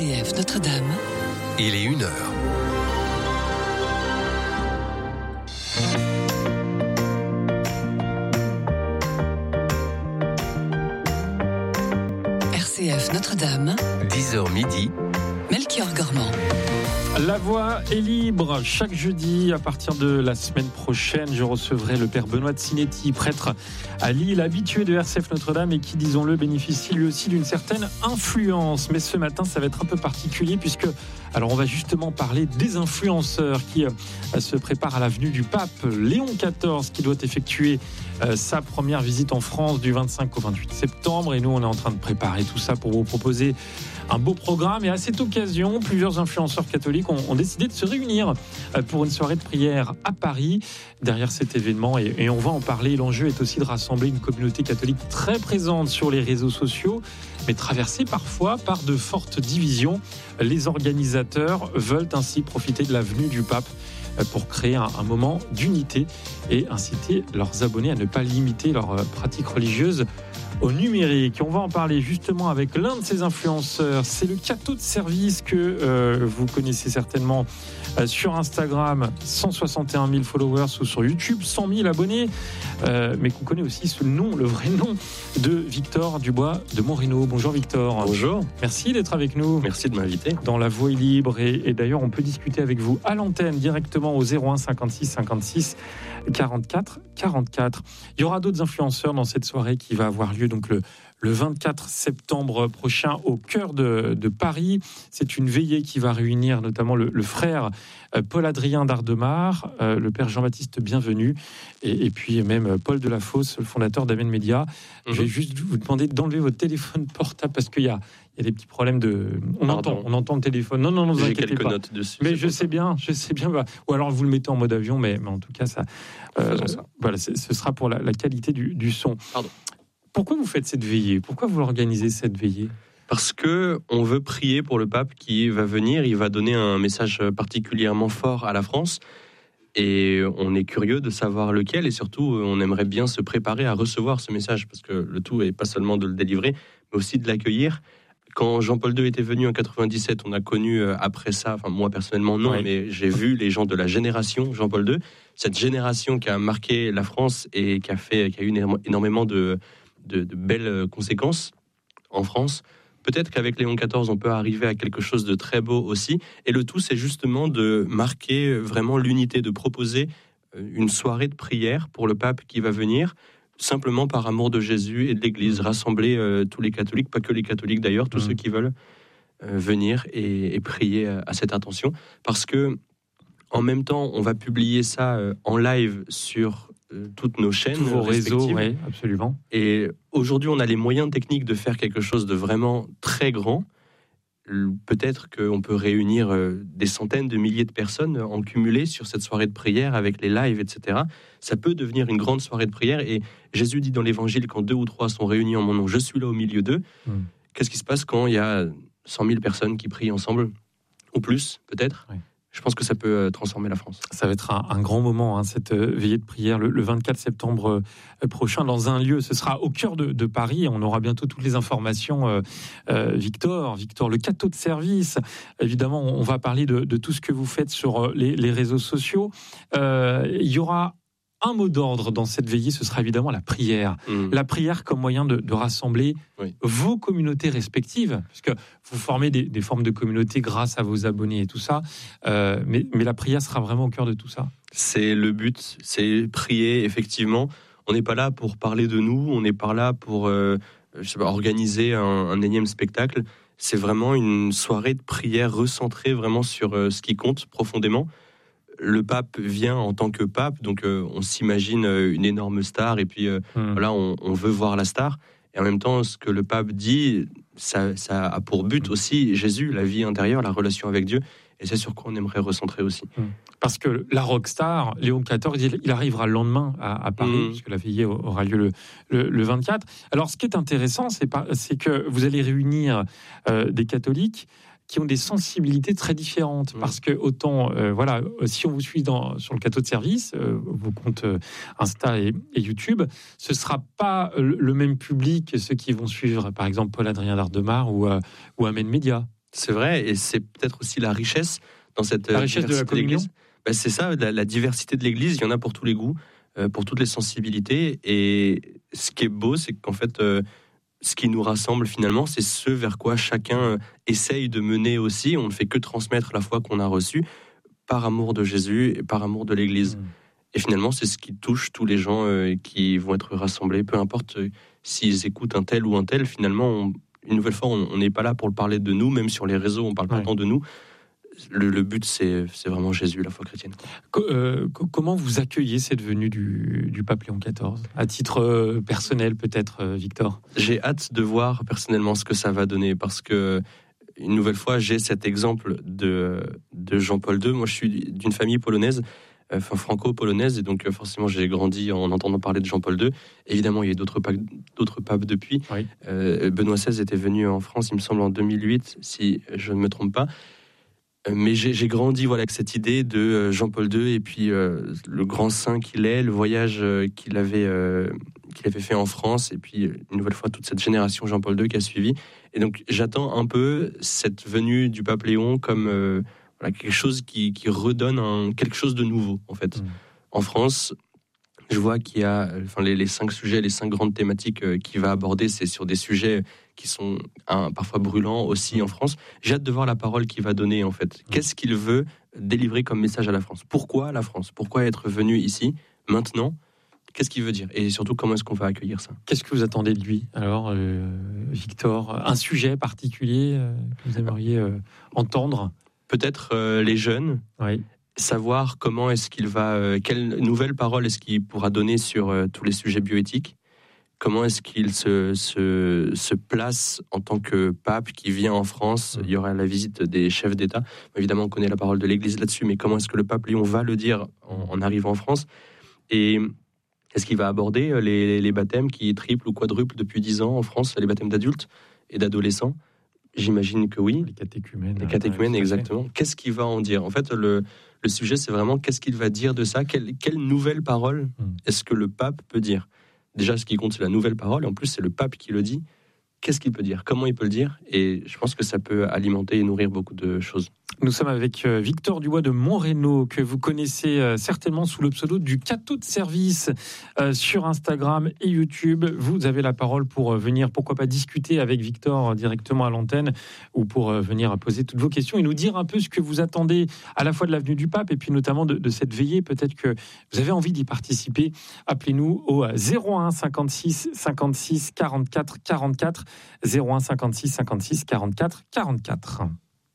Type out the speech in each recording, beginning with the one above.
RCF Notre-Dame. Il est 1h. RCF Notre-Dame. 10h midi. Melchior Gormand. La voix est libre. Chaque jeudi, à partir de la semaine prochaine, je recevrai le père Benoît de Sinetti, prêtre à Lille, habitué de RCF Notre-Dame et qui, disons-le, bénéficie lui aussi d'une certaine influence. Mais ce matin, ça va être un peu particulier puisque, alors on va justement parler des influenceurs qui se préparent à la venue du pape Léon XIV qui doit effectuer sa première visite en France du 25 au 28 septembre. Et nous, on est en train de préparer tout ça pour vous proposer un beau programme. Et à cette occasion, plusieurs influenceurs catholiques ont décidé de se réunir pour une soirée de prière à Paris. Derrière cet événement, et on va en parler, l'enjeu est aussi de rassembler une communauté catholique très présente sur les réseaux sociaux, mais traversée parfois par de fortes divisions. Les organisateurs veulent ainsi profiter de la venue du pape pour créer un moment d'unité et inciter leurs abonnés à ne pas limiter leurs pratiques religieuses au numérique. On va en parler justement avec l'un de ces influenceurs. C'est le Cateau de Service que vous connaissez certainement sur Instagram, 161 000 followers, ou sur YouTube, 100 000 abonnés, mais qu'on connaît aussi sous le vrai nom de Victor Dubois de Morino. Bonjour Victor. Bonjour. Merci d'être avec nous. Merci de m'inviter. Dans La Voix est libre et d'ailleurs on peut discuter avec vous à l'antenne directement au 01 56 56 44 44. Il y aura d'autres influenceurs dans cette soirée qui va avoir lieu donc le 24 septembre prochain au cœur de Paris. C'est une veillée qui va réunir notamment le frère Paul-Adrien d'Ardemar, le père Jean-Baptiste Bienvenu et puis même Paul Delafosse, le fondateur d'Amen Média. Je vais juste vous demander d'enlever votre téléphone portable parce qu'il y a des petits problèmes de... On entend le téléphone. Non, vous inquiétez pas. J'ai quelques notes dessus. Mais je sais bien. Bah, ou alors vous le mettez en mode avion, mais en tout cas, ça. Voilà, ce sera pour la qualité du son. Pardon. Pourquoi vous faites cette veillée ? Pourquoi vous organisez cette veillée ? Parce que on veut prier pour le pape qui va venir. Il va donner un message particulièrement fort à la France. Et on est curieux de savoir lequel. Et surtout, on aimerait bien se préparer à recevoir ce message. Parce que le tout n'est pas seulement de le délivrer, mais aussi de l'accueillir. Quand Jean-Paul II était venu en 97, on a connu après ça, enfin moi personnellement non, mais j'ai vu les gens de la génération Jean-Paul II, cette génération qui a marqué la France et qui a eu énormément de belles conséquences en France. Peut-être qu'avec Léon XIV, on peut arriver à quelque chose de très beau aussi. Et le tout, c'est justement de marquer vraiment l'unité, de proposer une soirée de prière pour le pape qui va venir, simplement par amour de Jésus et de l'Église, rassembler tous les catholiques, pas que les catholiques d'ailleurs, tous ceux qui veulent venir et prier à cette intention. Parce que en même temps, on va publier ça en live sur toutes nos chaînes, tous vos réseaux, oui, absolument. Et aujourd'hui, on a les moyens techniques de faire quelque chose de vraiment très grand. Peut-être qu'on peut réunir des centaines de milliers de personnes en cumulé sur cette soirée de prière avec les lives, etc. Ça peut devenir une grande soirée de prière. Et Jésus dit dans l'Évangile, quand 2 ou 3 sont réunis en mon nom, je suis là au milieu d'eux. Qu'est-ce qui se passe quand il y a 100 000 personnes qui prient ensemble ? Ou plus, peut-être ? Je pense que ça peut transformer la France. Ça va être un grand moment, cette veillée de prière, le 24 septembre prochain, dans un lieu. Ce sera au cœur de Paris. On aura bientôt toutes les informations. Victor, le Cateau de Service. Évidemment, on va parler de tout ce que vous faites sur les réseaux sociaux. Il y aura un mot d'ordre dans cette veillée, ce sera évidemment la prière. La prière comme moyen de rassembler vos communautés respectives, parce que vous formez des formes de communauté grâce à vos abonnés et tout ça, mais la prière sera vraiment au cœur de tout ça. C'est le but, c'est prier, effectivement. On n'est pas là pour parler de nous, on n'est pas là pour organiser un énième spectacle. C'est vraiment une soirée de prière recentrée vraiment sur ce qui compte profondément. Le pape vient en tant que pape, donc on s'imagine une énorme star, et puis voilà, on veut voir la star. Et en même temps, ce que le pape dit, ça a pour but aussi Jésus, la vie intérieure, la relation avec Dieu, et c'est sur quoi on aimerait recentrer aussi. Parce que la rockstar, Léon XIV, il arrivera le lendemain à Paris, puisque la veillée aura lieu le 24. Alors, ce qui est intéressant, c'est que vous allez réunir des catholiques qui ont des sensibilités très différentes. Parce que autant, si on vous suit sur le Cateau de Service, vos comptes Insta et YouTube, ce ne sera pas le même public que ceux qui vont suivre, par exemple, Paul-Adrien d'Ardemar ou Amen Média. C'est vrai, et c'est peut-être aussi la richesse dans cette La richesse de la communion. C'est ça, la diversité de l'Église, il y en a pour tous les goûts, pour toutes les sensibilités. Et ce qui est beau, c'est qu'en fait, ce qui nous rassemble finalement, c'est ce vers quoi chacun essaye de mener aussi. On ne fait que transmettre la foi qu'on a reçue par amour de Jésus et par amour de l'Église. Et finalement, c'est ce qui touche tous les gens qui vont être rassemblés, peu importe s'ils écoutent un tel ou un tel. Finalement, une nouvelle fois, on n'est pas là pour parler de nous, même sur les réseaux, on parle pas tant de nous. Le but, c'est vraiment Jésus, la foi chrétienne. Comment vous accueillez cette venue du pape Léon XIV ? À titre personnel, peut-être, Victor ? J'ai hâte de voir personnellement ce que ça va donner, parce que, une nouvelle fois, j'ai cet exemple de Jean-Paul II. Moi, je suis d'une famille polonaise, franco-polonaise, et donc forcément, j'ai grandi en entendant parler de Jean-Paul II. Évidemment, il y a eu d'autres papes depuis. Oui. Benoît XVI était venu en France, il me semble, en 2008, si je ne me trompe pas. Mais j'ai grandi avec cette idée de Jean-Paul II et puis le grand saint qu'il est, le voyage qu'il avait fait en France, et puis une nouvelle fois toute cette génération Jean-Paul II qui a suivi. Et donc j'attends un peu cette venue du pape Léon comme quelque chose qui redonne quelque chose de nouveau en fait. En France, je vois qu'il y a les 5 sujets, les 5 grandes thématiques qu'il va aborder, c'est sur des sujets qui sont parfois brûlants aussi en France. J'ai hâte de voir la parole qu'il va donner en fait. Qu'est-ce qu'il veut délivrer comme message à la France ? Pourquoi la France ? Pourquoi être venu ici, maintenant ? Qu'est-ce qu'il veut dire ? Et surtout, comment est-ce qu'on va accueillir ça ? Qu'est-ce que vous attendez de lui, alors, Victor ? Un sujet particulier que vous aimeriez entendre ? Peut-être les jeunes. Oui. Savoir comment est-ce qu'il va... quelle nouvelle parole est-ce qu'il pourra donner sur tous les sujets bioéthiques ? Comment est-ce qu'il se place en tant que pape qui vient en France ? Il y aura la visite des chefs d'État. Évidemment, on connaît la parole de l'Église là-dessus, mais comment est-ce que le pape Léon va le dire en arrivant en France ? Et est-ce qu'il va aborder les baptêmes qui triplent ou quadruplent depuis 10 ans en France, les baptêmes d'adultes et d'adolescents ? J'imagine que oui. Les catéchumènes. Les catéchumènes, exactement. Qu'est-ce qu'il va en dire ? En fait, le sujet, c'est vraiment qu'est-ce qu'il va dire de ça ? Quelle nouvelle parole est-ce que le pape peut dire ? Déjà, ce qui compte, c'est la nouvelle parole. Et en plus, c'est le pape qui le dit. Qu'est-ce qu'il peut dire ? Comment il peut le dire ? Et je pense que ça peut alimenter et nourrir beaucoup de choses. Nous sommes avec Victor Dubois de Montrénaud, que vous connaissez certainement sous le pseudo du Cateau de service sur Instagram et YouTube. Vous avez la parole pour venir, pourquoi pas, discuter avec Victor directement à l'antenne, ou pour venir poser toutes vos questions et nous dire un peu ce que vous attendez à la fois de la venue du pape et puis notamment de cette veillée. Peut-être que vous avez envie d'y participer. Appelez-nous au 01 56 56 44 44, 01 56 56 44 44.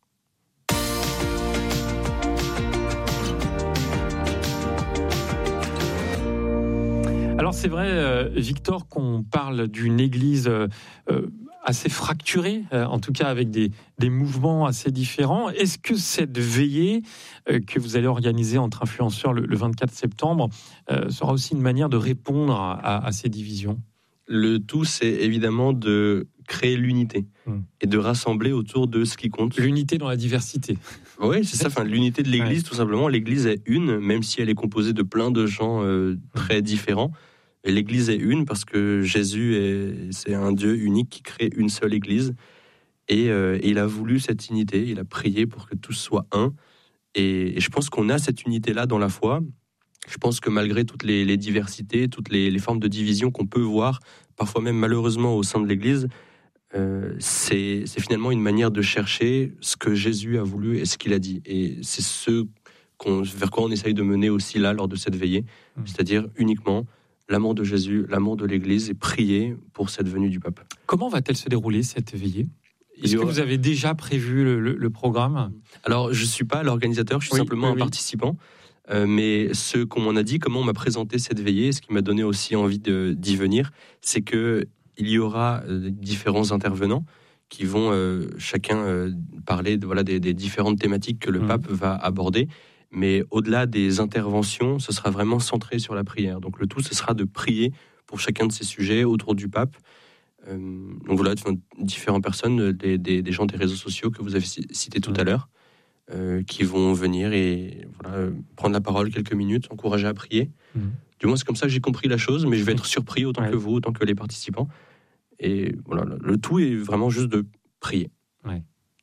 Alors c'est vrai, Victor, qu'on parle d'une église assez fracturée, en tout cas avec des mouvements assez différents. Est-ce que cette veillée que vous allez organiser entre influenceurs le 24 septembre sera aussi une manière de répondre à ces divisions ? Le tout, c'est évidemment de créer l'unité et de rassembler autour de ce qui compte. L'unité dans la diversité. Oui, c'est ça, l'unité de l'Église, tout simplement. L'Église est une, même si elle est composée de plein de gens très différents. Et l'Église est une parce que Jésus c'est un Dieu unique qui crée une seule Église. Et il a voulu cette unité, il a prié pour que tous soient un. Et je pense qu'on a cette unité-là dans la foi. Je pense que malgré toutes les diversités, toutes les formes de division qu'on peut voir, parfois même malheureusement au sein de l'Église, c'est finalement une manière de chercher ce que Jésus a voulu et ce qu'il a dit. Et c'est vers quoi on essaye de mener aussi là, lors de cette veillée, c'est-à-dire uniquement l'amour de Jésus, l'amour de l'Église, et prier pour cette venue du pape. Comment va-t-elle se dérouler, cette veillée ? Est-ce que vous avez déjà prévu le programme ? Alors, je ne suis pas l'organisateur, je suis simplement un participant. Mais ce qu'on m'en a dit, comment on m'a présenté cette veillée, ce qui m'a donné aussi envie d'y venir, c'est qu'il y aura différents intervenants qui vont chacun parler des différentes thématiques que le pape va aborder. Mais au-delà des interventions, ce sera vraiment centré sur la prière. Donc le tout, ce sera de prier pour chacun de ces sujets autour du pape. Donc voilà, différentes personnes, des gens des réseaux sociaux que vous avez cités tout à l'heure, qui vont venir et prendre la parole quelques minutes, encourager à prier. Du moins, c'est comme ça que j'ai compris la chose, mais je vais être surpris autant que vous, autant que les participants. Et voilà, le tout est vraiment juste de prier. Ouais.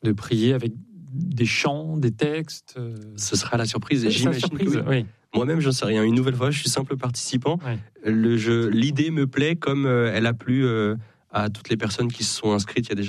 de prier avec des chants, des textes. Ce sera la surprise. Et C'est la j'imagine que surprise, oui. moi-même, j'en sais rien. Une nouvelle fois, je suis simple participant. Ouais. L'idée me plaît comme elle a plu à toutes les personnes qui se sont inscrites il y a déjà